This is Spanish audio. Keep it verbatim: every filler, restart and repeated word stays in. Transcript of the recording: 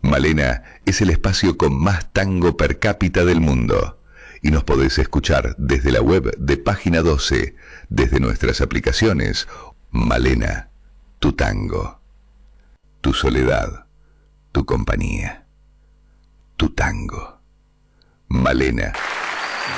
Malena es el espacio con más tango per cápita del mundo. Y nos podés escuchar desde la web de Página doce, desde nuestras aplicaciones. Malena, tu tango, tu soledad, tu compañía, tu tango. Malena.